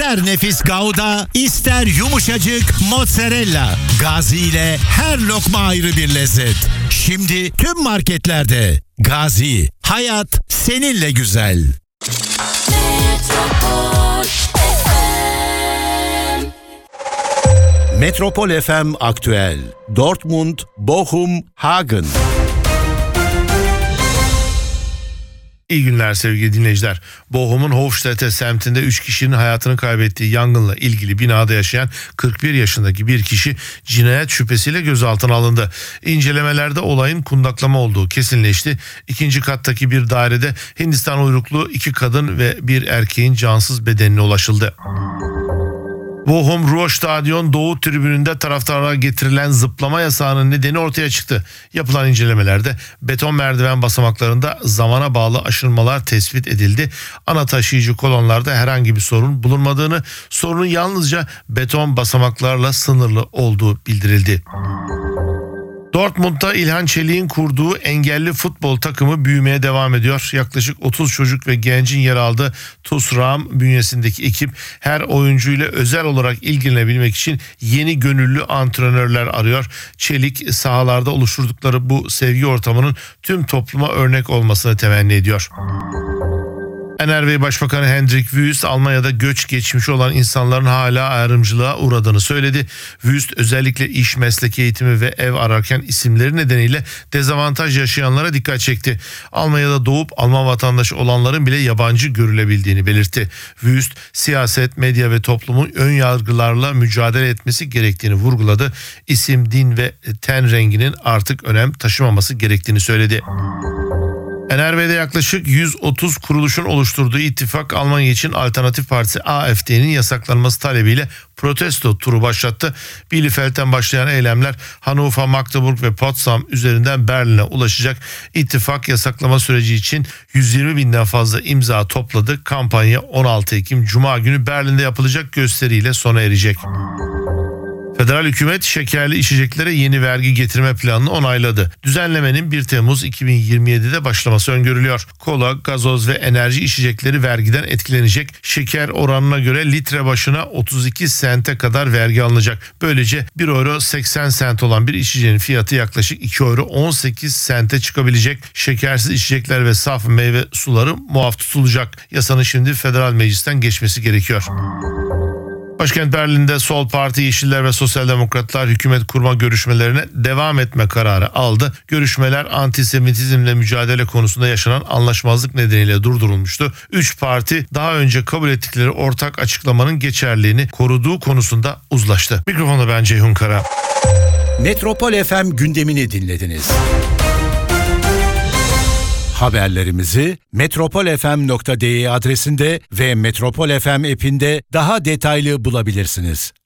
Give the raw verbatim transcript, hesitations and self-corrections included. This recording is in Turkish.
İster nefis Gouda, ister yumuşacık mozzarella. Gazi ile her lokma ayrı bir lezzet. Şimdi tüm marketlerde. Gazi, hayat seninle güzel. Metropol F M. Metropol F M aktüel. Dortmund, Bochum, Hagen. İyi günler sevgili dinleyiciler. Bochum'un Hofstede semtinde üç kişinin hayatını kaybettiği yangınla ilgili binada yaşayan kırk bir yaşındaki bir kişi cinayet şüphesiyle gözaltına alındı. İncelemelerde olayın kundaklama olduğu kesinleşti. İkinci kattaki bir dairede Hindistan uyruklu iki kadın ve bir erkeğin cansız bedenine ulaşıldı. Bochum Ruhrstadion Doğu tribününde taraftarlara getirilen zıplama yasağının nedeni ortaya çıktı. Yapılan incelemelerde beton merdiven basamaklarında zamana bağlı aşınmalar tespit edildi. Ana taşıyıcı kolonlarda herhangi bir sorun bulunmadığını, sorunun yalnızca beton basamaklarla sınırlı olduğu bildirildi. Dortmund'da İlhan Çelik'in kurduğu engelli futbol takımı büyümeye devam ediyor. Yaklaşık otuz çocuk ve gencin yer aldığı TuSram bünyesindeki ekip her oyuncuyla özel olarak ilgilenebilmek için yeni gönüllü antrenörler arıyor. Çelik sahalarda oluşturdukları bu sevgi ortamının tüm topluma örnek olmasını temenni ediyor. N R V Başbakanı Hendrik Wüst, Almanya'da göç geçmişi olan insanların hala ayrımcılığa uğradığını söyledi. Wüst özellikle iş, meslek eğitimi ve ev ararken isimleri nedeniyle dezavantaj yaşayanlara dikkat çekti. Almanya'da doğup Alman vatandaşı olanların bile yabancı görülebildiğini belirtti. Wüst, siyaset, medya ve toplumun ön yargılarla mücadele etmesi gerektiğini vurguladı. İsim, din ve ten renginin artık önem taşımaması gerektiğini söyledi. N R V'de yaklaşık yüz otuz kuruluşun oluşturduğu ittifak Almanya için Alternatif Partisi A F D'nin yasaklanması talebiyle protesto turu başlattı. Bielefeld'den başlayan eylemler Hannover, Magdeburg ve Potsdam üzerinden Berlin'e ulaşacak. İttifak yasaklama süreci için yüz yirmi binden fazla imza topladı. Kampanya on altı Ekim Cuma günü Berlin'de yapılacak gösteriyle sona erecek. Federal hükümet şekerli içeceklere yeni vergi getirme planını onayladı. Düzenlemenin bir Temmuz iki bin yirmi yedide başlaması öngörülüyor. Kola, gazoz ve enerji içecekleri vergiden etkilenecek. Şeker oranına göre litre başına otuz iki sente kadar vergi alınacak. Böylece bir euro seksen sent olan bir içeceğin fiyatı yaklaşık iki euro on sekiz sente çıkabilecek. Şekersiz içecekler ve saf meyve suları muaf tutulacak. Yasanın şimdi federal meclisten geçmesi gerekiyor. Başkent Berlin'de Sol Parti, Yeşiller ve Sosyal Demokratlar hükümet kurma görüşmelerine devam etme kararı aldı. Görüşmeler antisemitizmle mücadele konusunda yaşanan anlaşmazlık nedeniyle durdurulmuştu. Üç parti daha önce kabul ettikleri ortak açıklamanın geçerliliğini koruduğu konusunda uzlaştı. Mikrofonda ben Ceyhun Kara. Metropol F M gündemini dinlediniz. Haberlerimizi metropol f m nokta d e adresinde ve Metropol F M app'inde daha detaylı bulabilirsiniz.